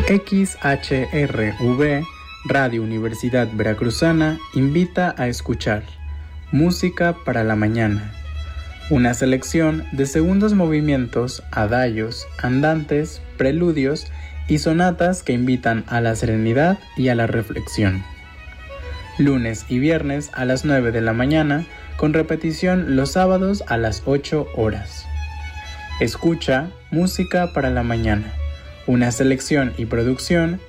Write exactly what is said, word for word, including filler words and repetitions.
X H R V, Radio Universidad Veracruzana, invita a escuchar Música para la Mañana, una selección de segundos movimientos, adagio, andantes, preludios y sonatas que invitan a la serenidad y a la reflexión. Lunes y viernes a las nueve de la mañana, con repetición los sábados a las ocho horas. Escucha Música para la Mañana, una selección y producción